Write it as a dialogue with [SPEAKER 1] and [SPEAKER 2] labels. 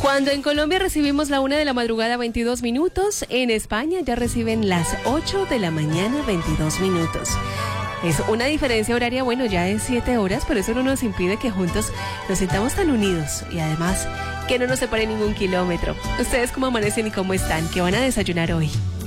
[SPEAKER 1] Cuando en Colombia recibimos la 1 de la madrugada 22 minutos, en España ya reciben las 8 de la mañana 22 minutos. Es una diferencia horaria, bueno, ya de 7 horas, pero eso no nos impide que juntos nos sintamos tan unidos y además que no nos separe ningún kilómetro. ¿Ustedes cómo amanecen y cómo están? ¿Qué van a desayunar hoy?